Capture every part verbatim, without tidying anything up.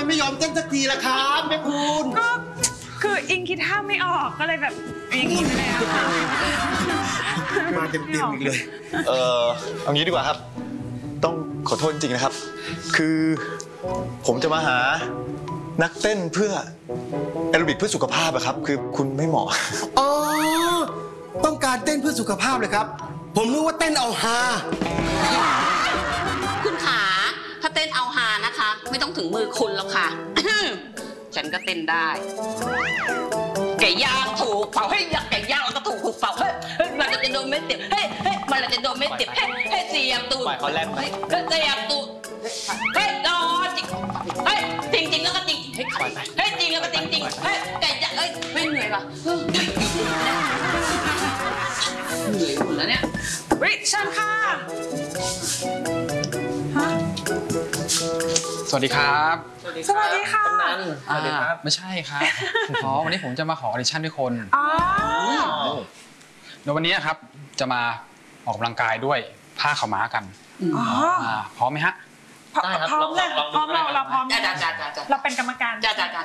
ไม่ยอมเต้นสักทีล่ะครับแม่คุณก็คืออิงคิดท่าไม่ออกก็เลยแบบอย่างนี้เลยอะค่ะมาเต็มๆอีกเลยเออเอางี้ดีกว่าครับต้องขอโทษจริงๆนะครับคือผมจะมาหานักเต้นเพื่อแอโรบิกเพื่อสุขภาพอะครับคือคุณไม่เหมาะอ๋อต้องการเต้นเพื่อสุขภาพเลยครับผมนึกว่าเต้นเอาฮาคุณขาถ้าเต้นเอาฮานะคะไม่ต้องถึงมือคุณหรอกค่ะ ฉันก็เต้นได้ไก่ย่างถูกเผาให้ยักไก่ย่างแล้วก็ถูกถูกเผาเฮ้ยมันจะโดนไม่เจ็บเฮ้ยเฮ้ยมันจะโดนไม่เจ็บเฮ้ยเฮ้ยเสียบตูดเขาแลบไหมเฮ้ยเสียบตูดเฮ้ยรอจริงเฮ้ยจริงจริงแล้วก็จริงเฮ้ยเฮ้ยจริงแล้วก็จริงจริงเฮ้ยไก่ย่างเฮ้ยไม่เหนื่อยป่ะเหนื่อยหมดแล้วเนี่ยวิเชิญค่ะสวัสดีครับสวัสดีค่ะสวัสดีครับไม่ใช่ครับอ๋อวันนี้ผมจะมาขอออดิชั่นด้วยคนอ๋อเดี๋ยววันนี้ครับจะมาออกกำลังกายด้วยผ้าขาวม้ากันอ๋อพร้อมไหมฮะได้ครับพร้อมเลยพร้อมเราเราพร้อมจ้าจ้าจ้าจ้าเราเป็นกรรมการจ้าจ้าจ้า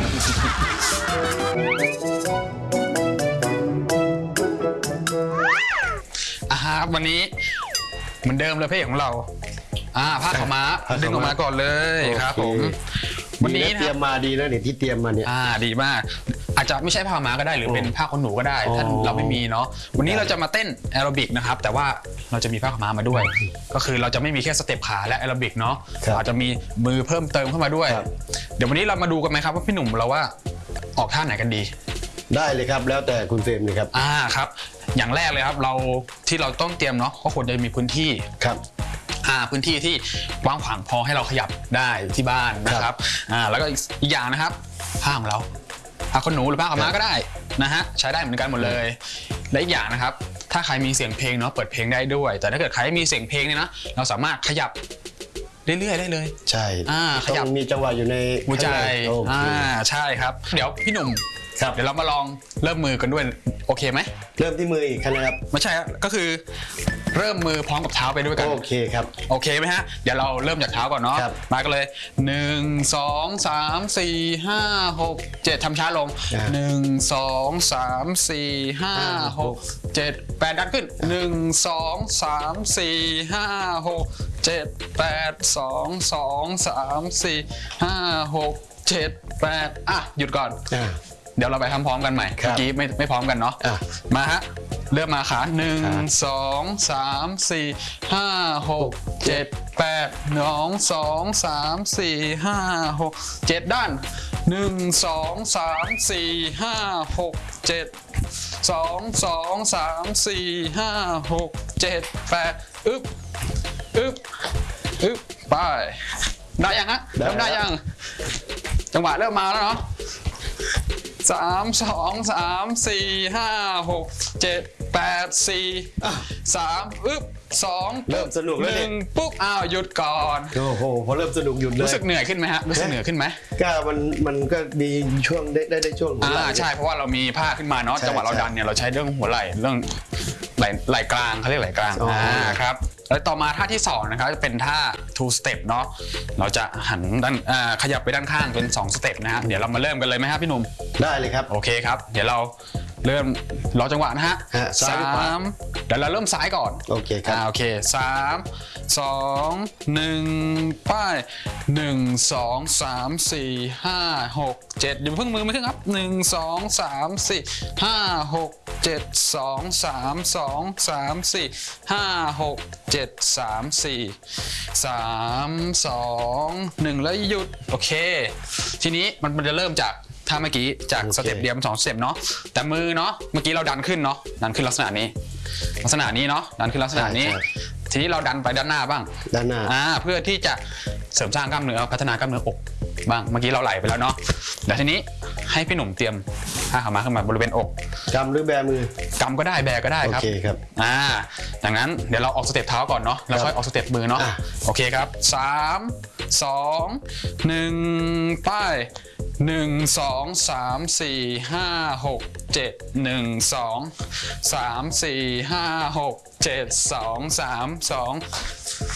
อ่าฮะวันนี้เหมือนเดิมเลยเพลงของเราอ่าผ้าขาวม้าดึงออกมาก่อนเลยครับผมวันนี้เตรียมมาดีแล้วเนี่ยที่เตรียมมาเนี่ยอ่าดีมากอาจจะไม่ใช่ผ้าขาวม้าก็ได้หรือเป็นผ้าขนหนูก็ได้ถ้าเราไม่มีเนาะวันนี้เราจะมาเต้นแอโรบิกนะครับแต่ว่าเราจะมีผ้าขาวม้ามาด้วยก็คือเราจะไม่มีแค่สเต็ปขาและแอโรบิกเนาะอาจจะมีมือเพิ่มเติมเข้ามาด้วยเดี๋ยววันนี้เรามาดูกันไหมครับว่าพี่หนุ่มเราว่าออกท่าไหนกันดีได้เลยครับแล้วแต่คุณเฟรมเลยครับอ่าครับอย่างแรกเลยครับเราที่เราต้องเตรียมเนาะก็ควรจะมีพื้นที่ครับอ่าพื้นที่ที่กว้างขวางพอให้เราขยับได้ที่บ้านนะครับอ่าแล้วก็อีกอย่างนะครับผ้าของเราผ้าขนหนูหรือผ้าขาวม้าก็ได้นะฮะใช้ได้เหมือนกันหมดเลยและอีกอย่างนะครับถ้าใครมีเสียงเพลงเนาะเปิดเพลงได้ด้วยแต่ถ้าเกิดใครไม่มีเสียงเพลงเนี่ยนะเราสามารถขยับเรื่อยๆได้เลยใช่อ่าขยับมีจังหวะอยู่ในหัวใจอ่าใช่ครับเดี๋ยวพี่หนุ่มเดี๋ยวเรามาลองเริ่มมือกันด้วยโอเคไหมเริ่มที่มืออีกครับไม่ใช่ก็คือเริ่มมือพร้อมกับเท้าไปด้วยกันโอเคครับโอเคไหมฮะเดี๋ยวเราเริ่มจากเท้าก่อนเนาะมากันเลยหนึ่งสองสามสี่ห้าหกเจ็ดทำช้าลงหนึ่งสองสามสี่ห้าหกเจ็ดแปดดันขึ้นหนึ่งสองสามสี่ห้าหกเจ็ดแปดสองสองสามสี่ห้าหกเจ็ดแปดอ่ะหยุดก่อนเดี๋ยวเราไปทำพร้อมกันใหม่เมื่อกี้ไม่ไม่พร้อมกันเนาะมาฮะเริ่มมาขาหนึ่งสองสามสี่ห้าหกเจ็ดแปดสองสองสามสี่ห้าหกเจ็ดด้านหนึ่งสองสามสี่ห้าหกเจ็ดสองสองสามสี่ห้าหกเจ็ดแปดอึ๊บอึ๊บอึ๊บไปได้ยังฮะเริ่มได้ยังจังหวะเริ่มมาแล้วเนาะสามสองสามสี่ห้าหกเจ็ดแปดสี่สามอึ๊บสองเริ่มสนุกแล้วหนึ่งปุ๊บอ้าวหยุดก่อนโอ้โหพอเริ่มสนุกหยุดเลยรู้สึกเหนื่อยขึ้นไหมฮะรู้สึกเหนื่อยขึ้นไหมก็มันมันก็มีช่วงได้ได้ช่วงอ่าใช่เพราะว่าเรามีผ้าขึ้นมาเนาะจังหวะเราดันเนี่ยเราใช้เรื่องหัวไหล่เรื่องไหล่ไหล่กลางเขาเรียกไหล่กลางอ่าครับแล้วต่อมาท่าที่สองนะครับจะเป็นท่า two step เนาะเราจะหันด้านขยับไปด้านข้างเป็นสองสเต็ปนะฮะเดี๋ยวเรามาเริ่มกันเลยไหมครับพี่หนุ่มได้เลยครับโอเคครับเดี๋ยวเราเริ่มรอจังหวะนะฮะสามเดี๋ยวเราเริ่มซ้ายก่อนโอเคครับโอเคสามสองหนึ่งป้ายหนึ่งสองสามสี่ห้าหกเจ็ดอย่าเพิ่งมือไม่ขึ้นครับหนึ่งสองสามสี่ห้าหกเจ็ดสองสามสองสามสี่ห้าหกเจ็ดสามสี่สามสองหนึ่งแล้วหยุดโอเคทีนี้มันมันจะเริ่มจากถ้าเมื่อกี้จากสเต็ปเดียวสองสเต็ปเนาะแต่มือเนาะเมื่อกี้เราดันขึ้นเนาะดันขึ้นลักษณะนี้ลักษณะนี้เนาะดันขึ้นลักษณะนี้ทีนี้เราดันไปด้านหน้าบ้างด้านหน้าอ่าเพื่อที่จะเสริมสร้างกล้ามเนื้อพัฒนากล้ามเนื้ออกบ้างเมื่อกี้เราไหลไปแล้วเนาะเดี๋ยวทีนี้ให้พี่หนุ่มเตรียมผ้าขาวม้าขึ้นมาบริเวณอกกำหรือแบมือกำก็ได้แบก็ได้ครับโอเคครับอ่าดังนั้นเดี๋ยวเราออกสเต็ปเท้าก่อนเนาะแล้วค่อยออกสเต็ปมือเนาะโอเคครับสามสองหนึ่งไปหนึ่งสองสามสี่ห้าหกเจ็ดหนึ่งสองสามสี่ห้าหกเจ็ดสองสามสอง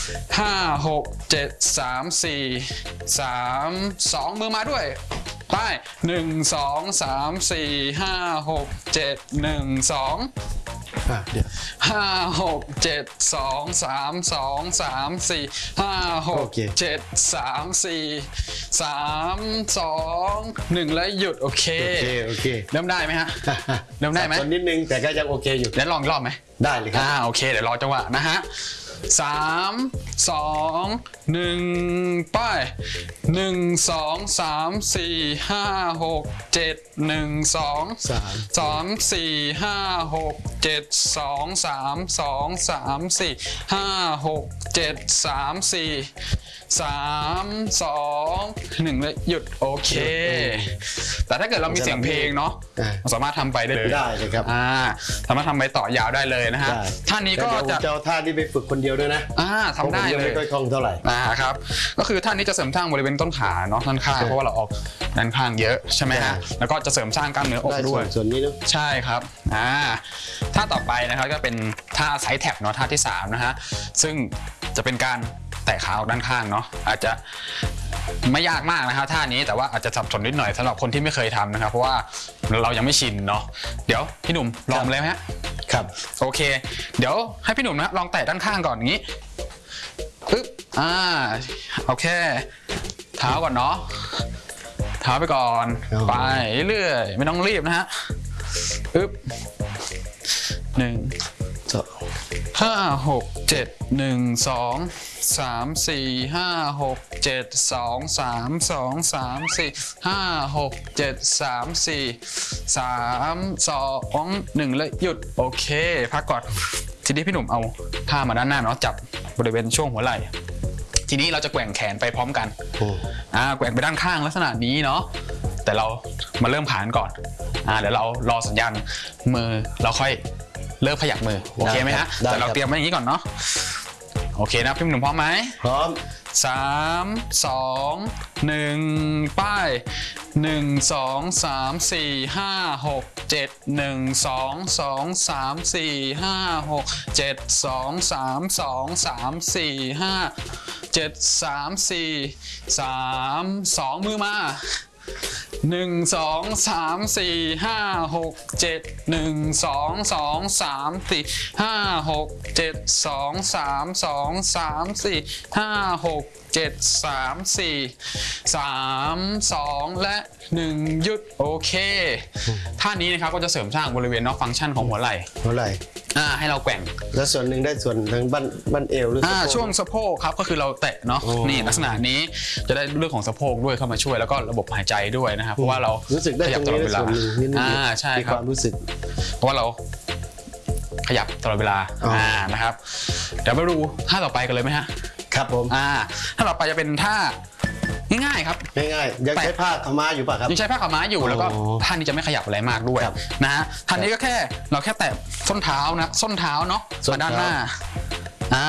ห้าหกเจ็ดสามสี่สามสองมือมาด้วยไปหนึ่งสองสามสี่ห้าหกเจ็ดหนึ่งสองอ่ะเดี๋ยวห้าหกเจ็ดสองสามสองสามสี่ห้าหโอก เคเจ็ดสามสี่สามสองหนึ่งแล้วหยุดโอเคโอเคโอเคเริ่มได้ไหมฮะ เริ่มได้ไหมสับสนนิดนึงแต่ก็ยังโอเคอยู่เดี๋ยวลองอีกรอบไหมได้เลยครับอ่าโอเคเดี๋ยวรอจังหวะนะฮะสามสองหนึ่งไปหนึ่งสองสามสี่ห้าหกเจ็ดหนึ่งสองสามสามสี่ห้าหกเจ็ดสองสามสองสามสี่ห้าหกเจ็ดสามสี่สามสองหนึ่งแล้วหยุดโอเค แต่ถ้าเกิดเรามีเสียงเพลงเนาะอ่าเราสามารถทำไปได้เลยได้เลยครับอ่าสามารถทำไปต่อยาวได้เลยนะฮะได้ท่านี้ก็แต่เดี๋ยวผมจะจะเอาท่านี้ไปฝึกคนเดียวด้วยนะอ่าทำได้พราะผมงเลยไม่ค่อยคล่องเท่าไหร่อ่าครับก็คือท่านี้จะเสริมสร้างบริเวณต้นขาเนาะด้านข้างเพราะว่าเราออกด้านข้างเยอะใช่ไหมฮะใช่แล้วก็จะเสริมสร้างกล้ามเนื้ออกได้ด้ส่ววย นส่วนนี้เนอะใช่ครับอ่าท่าต่อไปนะครับก็เป็นท่าไซด์แท็บเนาะท่าที่สามนะฮะซึ่งจะเป็นการแตะขาออกด้านข้างเนาะอาจจะไม่ยากมากนะครับท่านี้แต่ว่าอาจจะสับสนนิดหน่อยสำหรับคนที่ไม่เคยทำนะครับเพราะว่าเรายังไม่ชินเนาะเดี๋ยวพี่หนุ่มลองเลยไหมฮะครับโอเค เดี๋ยวให้พี่หนุ่มนะลองแตะด้านข้างก่อนอย่างนี้ปึ๊บอ่าเอาแค่เท้าก่อนเนาะเท้าไปก่อนอ๋อไปเรื่อยไม่ต้องรีบนะฮะปึ๊บหนึ่งสองห้าหกเจ็ดหนึ่งสองสามสี่ห้าหกเจ็ดสองสามสองสามสี่ห้าหกเจ็ดสามสี่สามสองหนึ่งแล้วหยุดโอเคพักก่อนทีนี้พี่หนุ่มเอาผ้ามาด้านหน้าเนาะจับบริเวณช่วงหัวไหล่ทีนี้เราจะแกว่งแขนไปพร้อมกันโอ้อ่าแกว่งไปด้านข้างลักษณะนี้เนาะแต่เรามาเริ่มผ่านก่อนอ่าเดี๋ยวเรารอสัญญาณมือเราค่อยเริ่มขยับมือโอเคไหมฮะแต่เราเตรียมไว้อย่างนี้ก่อนเนาะโอเคนะพี่หนุ่มพร้อมไหมพร้อมสามสองหนึ่งป้ายหนึ่งสองสามสี่ห้าหกเจ็ดหนึ่งสองสองสามสี่ห้าหกเจ็ดสองสามสองสามสี่ห้าเจ็ดสามสี่สามสองมือมาหนึ่งสองสามสี่ห้าหกเจ็ดหนึ่งสองสองสามสี่ห้าหกเจ็ดสองสามสองสามสี่ห้าหกเจ็ดสามสี่สามสองและหนึ่งหยุดโอเคท่านี้นะครับก็จะเสริมสร้างบริเวณนอกฟังก์ชันของหัวไหล่เท่าไหร่อ่าให้เราแกว่งแล้วส่วนหนึ่งได้ส่วนทางบ้านบ้านเอวหรืออ่าสะโพกช่วงสะโพกครับก็คือเราแตะเนาะโอ้นี่ลักษณะนี้จะได้เรื่องของสะโพกด้วยเข้ามาช่วยแล้วก็ระบบหายใจด้วยนะครับเพราะว่าเรารู้สึกได้ขตยัรบงตลอนี้ดเวได้ลาส่วนหนึ่งนิดนึงอ่าใช่มีคครับ วามรู้สึกเพราะว่าเราขยับตลอดเวลาอ๋ออ่อ่านะครับเดี๋ยวมาดูท่าต่อไปกันเลยไหมฮะครับผมอ่าท่าต่อไปจะเป็นท่าง่ายๆครับง่ายๆยังใช้ผ้าขาวม้าอยู่ป่ะครับยังใช้ผ้าขาวม้าอยู่แล้วก็อ๋อท่านี้จะไม่ขยับอะไรมากด้วยครับนะฮะท่านี้ก็แค่เราแค่แตะส้นเท้านะส้นเท้าเนาะส้นมาเท้าด้านหน้าอ่า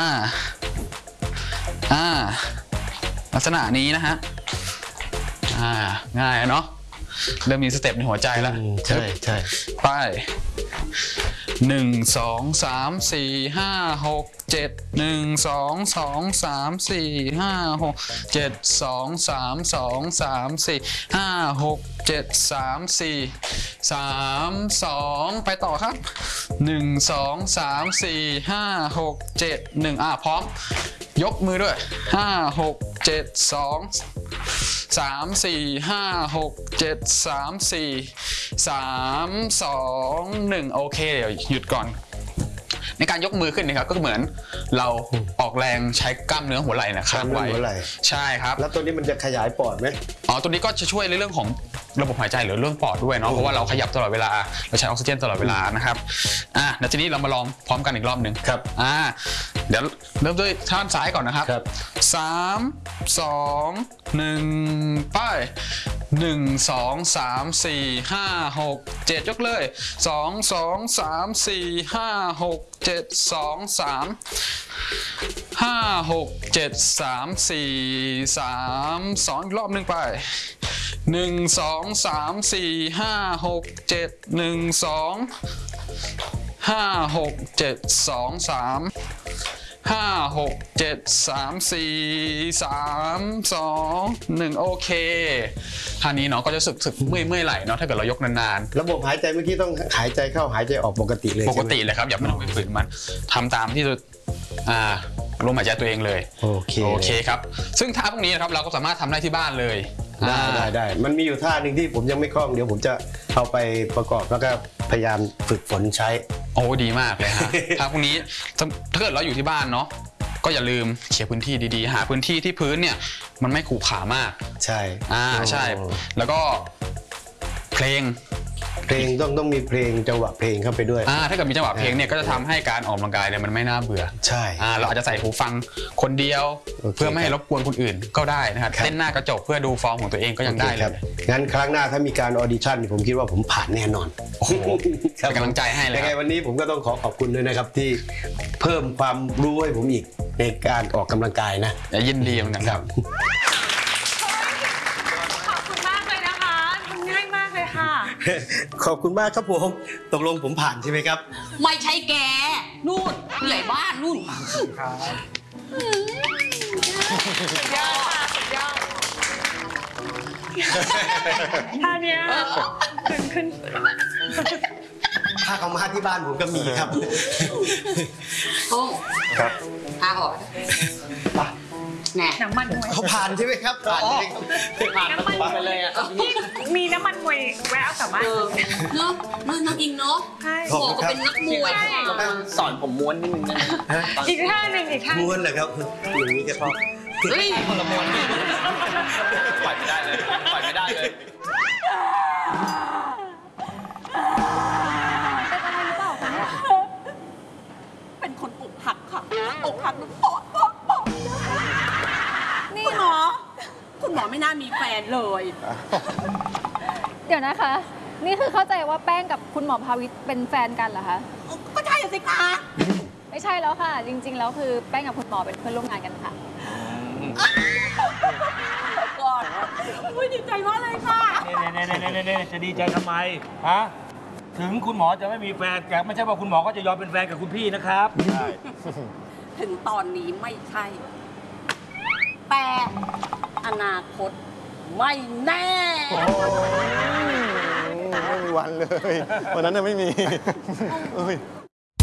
อ่าลักษณะนี้นะฮะอ่าง่ายเนาะเริ่มมีสเต็ปในหัวใจแล้วอืมใช่ใช่ไปหนึ่งสองสามสี่ห้าหกเจ็ดหนึ่งสองสองสามสี่ห้าหกเจ็ดสองสามสองสามสี่ห้าหกเจ็ดสามสี่สามสองไปต่อครับหนึ่งสองสามสี่ห้าหกเจ็ดหนึ่งอ่ะพร้อมยกมือด้วยห้าหกเจ็ดสองสามสี่ห้าหกเจ็ดสามสี่สามสองหนึ่งโอเคเดี๋ยวหยุดก่อนในการยกมือขึ้นนะครับก็เหมือนเราออกแรงใช้กล้ามเนื้อหัวไหล่นะค้างไว้กล้ามเนื้อหัวไหล่ใช่ครับแล้วตัวนี้มันจะขยายปอดไหมอ๋อตัวนี้ก็จะช่วยในเรื่องของระบบหายใจหรือเรื่องปอดด้วยเนาะเพราะว่าเราขยับตลอดเวลาเราใช้ออกซิเจนตลอดเวลานะครับอ่ะแล้วทีนี้เรามาลองพร้อมกันอีกรอบหนึ่งครับอ่าเดี๋ยวเริ่มด้วยท่านซ้ายก่อนนะครับครับสามสองหนึ่งไปหนึ่งสองสามสี่ห้าหกเจ็ดยกเลยสองสองสามสี่ห้าหกเจ็ดสองสามห้าหกเจ็ดสามสี่สามสองอีกรอบหนึ่งไปหนึ่งสองสามสี่ห้าหกเจ็ดหนึ่งสองห้าหกเจ็ดสองสามห้าหกเจ็ดสามสี่สามสองหนึ่งโอเคท่านี้เนาะก็จะรู้สึกสึกเมื่อยเมื่อยไหล่เนาะถ้าเกิดเรายกนานระบบหายใจเมื่อกี้ต้องหายใจเข้าหายใจออกปกติเลยๆปกติเลยครับอย่าไม่ต้องไปฝืนมันทำตามที่อ่าลมหายใจตัวเองเลยโอเคโอเคครับซึ่งท่าพวกนี้นะครับเราก็สามารถทำได้ที่บ้านเลยได้อ่าได้ได้มันมีอยู่ท่าหนึ่งที่ผมยังไม่คล่องเดี๋ยวผมจะเอาไปประกอบแล้วก็พยายามฝึกฝนใช้โอ้ดีมากเลยฮะ ถ้าพวกนี้ถ้าเกิดเราอยู่ที่บ้านเนาะก็อย่าลืมเคลียร์พื้นที่ดีๆหาพื้นที่ที่พื้นเนี่ยมันไม่ขรุขระมากใช่อ่าใช่ แล้วก็เพลงเพลงต้องต้องมีเพลงจังหวะเพลงเข้าไปด้วยอ่าถ้าเกิดมีจังหวะเพลงเนี่ยก็จะทำให้การออกกำลังกายเนี่ยมันไม่น่าเบื่อใช่อ่าเราอาจจะใส่หูฟังคนเดียวโอเคเพื่อไม่ให้รบกวนคนอื่นก็ได้นะครับครับเต้นหน้ากระจกเพื่อดูฟอร์มของตัวเองก็ยังได้โอเคเลครับยงั้นครั้งหน้าถ้ามีการออดิชั่นผมคิดว่าผมผ่านแน่นอนโอ้โหเป็นกำลังใจให้เลยยังคไงรับวันนี้ผมก็ต้องขอขอบคุณด้วยนะครับที่เพิ่มความรู้ให้ผมอีกในการออกกำลังกายนะยินดีเหมือนกันครับขอบคุณมากเลยนะคะทำง่ายมากเลยค่ะขอบคุณมากครับผมตกลงผมผ่านใช่ไหมครับไม่ใช่แก นู่นผู้ใหญ่บ้านนู่นสุดยอดค่ะสุดยอดท่าเนี้ยขึ้นขึ้นถ้าเขามาที่บ้านผมก็มีครับโอ้ครับทาออกแน่น้ำมันมวยเขาผ่านใช่ไหมครับผ่านใช่ไหมครับผ่านประตูไปเลยอ่ะนี่มีน้ำมันมวยแวะเอากลับบ้านเออเนาะเนาะน้องอิงเนาะใช่บอกก็เป็นนักมวยสอนผมม้วนนิดนึงได้ไหมอีกท่าหนึ่งอีกท่าหนึ่งม้วนเหรอครับอย่างนี้ก็ชอบเฮ้ยคนละม้วนปล่อยไม่ได้เลยปล่อยไม่ได้เลยเป็นคนอกหักค่ะอกหักมันโป๊ะโป๊ะโป๊ะนี่หมอคุณหมอไม่น่ามีแฟนเลยเดี๋ยวนะคะ นี่คือเข้าใจว่าแป้งกับคุณหมอภาวิตเป็นแฟนกันเหรอคะก็ใช่สิคะไม่ใช่แล้วค่ะ จริง ๆ แล้วคือแป้งกับคุณหมอเป็นเพื่อนร่วมงานกันค่ะก่อนอุ้ยดีใจมากเลยค่ะเน่เน่เน่เน่เน่จะดีใจทำไม ฮะ ถึงคุณหมอจะไม่มีแฟนแต่ไม่ใช่ว่าคุณหมอก็จะยอมเป็นแฟนกับคุณพี่นะครับ ใช่ถึงตอนนี้ไม่ใช่ แต่อนาคตไม่แน่ไม่มีวันเลย วันนั้นน่ะไม่มีเอ้ย